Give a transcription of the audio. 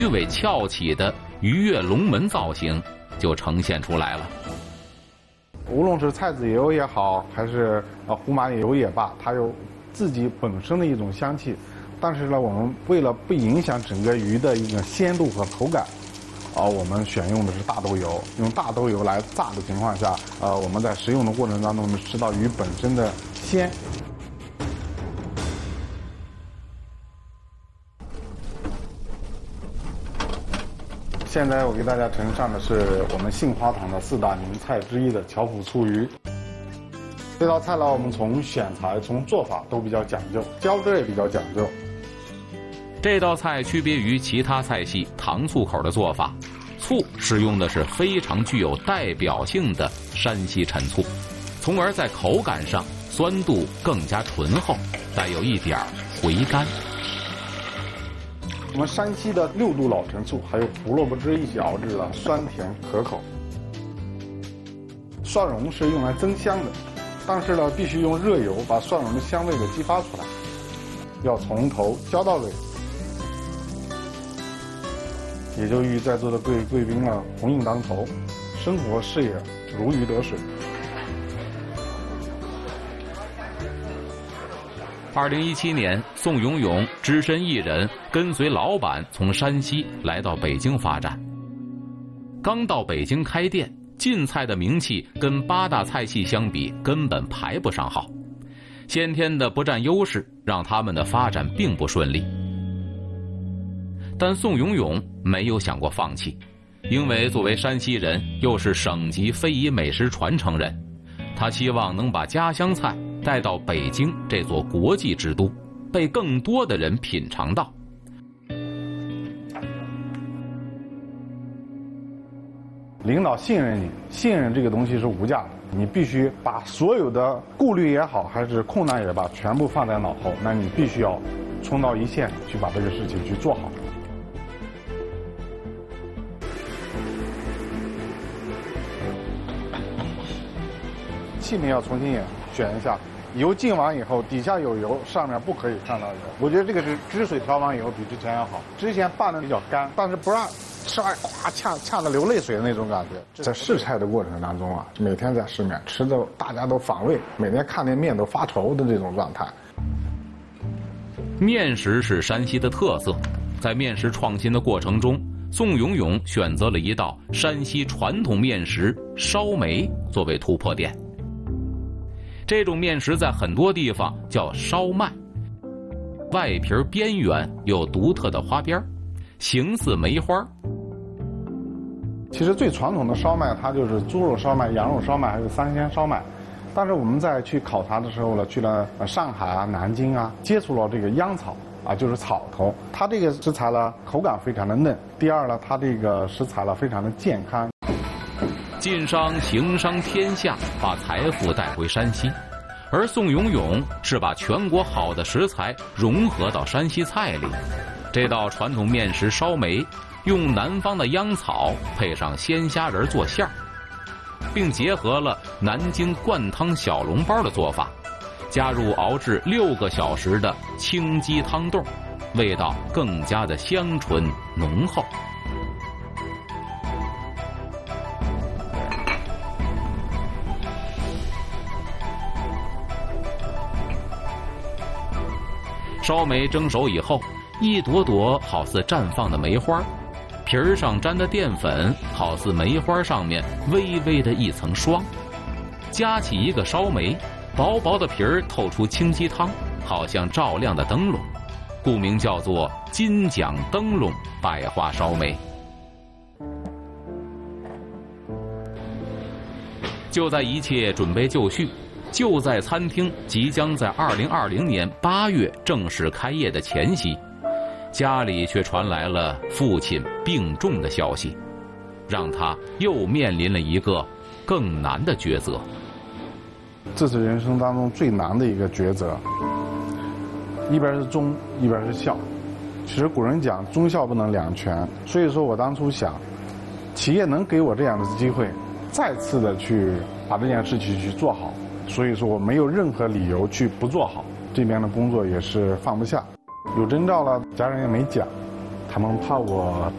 鱼尾翘起的鱼跃龙门造型就呈现出来了。 无论是菜籽油也好，还是胡麻油也罢，它有自己本身的一种香气。但是呢，我们为了不影响整个鱼的一个鲜度和口感，我们选用的是大豆油。用大豆油来炸的情况下，我们在食用的过程当中能吃到鱼本身的鲜。现在我给大家呈上的是我们杏花塘的4大名菜之一的巧虎醋鱼。这道菜呢，我们从选材、从做法都比较讲究，浇汁也比较讲究。 这道菜区别于其他菜系糖醋口的做法，醋使用的是非常具有代表性的山西陈醋，从而在口感上酸度更加醇厚，带有一点回甘。 我们山西的6度老陈醋还有胡萝卜汁一起熬制了，酸甜可口。蒜蓉是用来增香的，但是呢，必须用热油把蒜蓉的香味给激发出来，要从头浇到尾。也就预在座的各位贵宾呢，鸿运当头，生活事业如鱼得水。 2017年，宋永永只身一人跟随老板从山西来到北京发展。刚到北京开店，晋菜的名气跟8大菜系相比根本排不上号，先天的不占优势让他们的发展并不顺利。但宋永永没有想过放弃，因为作为山西人，又是省级非遗美食传承人，他希望能把家乡菜带到北京这座国际之都，被更多的人品尝到。 领导信任你，信任这个东西是无价的，你必须把所有的顾虑也好，还是困难也罢，全部放在脑后，那你必须要冲到一线去把这个事情去做好。器皿要重新选一下，油进完以后，底下有油，上面不可以看到油。我觉得这个是汁水调完以后比之前要好。之前拌的比较干，但是不让吃完咵呛得流泪水的那种感觉。在试菜的过程当中啊，每天在市面吃的大家都反胃，每天看那面都发愁的这种状态。 面食是山西的特色，在面食创新的过程中，宋永永选择了一道山西传统面食烧梅作为突破点。这种面食在很多地方叫烧麦，外皮边缘有独特的花边，形似梅花。 其实最传统的烧麦，它就是猪肉烧麦、羊肉烧麦，还有3鲜烧麦。但是我们在去考察的时候呢，去了上海啊、南京啊，接触了这个秧草啊，就是草头。它这个食材呢，口感非常的嫩。第二呢，它这个食材呢，非常的健康。 晋商行商天下，把财富带回山西，而宋永永是把全国好的食材融合到山西菜里。这道传统面食烧梅，用南方的秧草配上鲜虾仁做馅儿，并结合了南京灌汤小笼包的做法，加入熬制6个小时的清鸡汤冻，味道更加的香醇浓厚。烧梅蒸熟以后，一朵朵好似绽放的梅花，皮儿上沾的淀粉好似梅花上面微微的一层霜。夹起一个烧梅，薄薄的皮儿透出清鸡汤，好像照亮的灯笼，故名叫做金奖灯笼百花烧梅。就在一切准备就绪，就在餐厅即将在2020年8月正式开业的前夕，家里却传来了父亲病重的消息，让他又面临了一个更难的抉择。 这是人生当中最难的一个抉择，一边是忠，一边是孝。其实古人讲忠孝不能两全，所以说我当初想，企业能给我这样的机会，再次的去把这件事情去做好。所以说我没有任何理由去不做好，这边的工作也是放不下。有征兆了，家人也没讲，他们怕我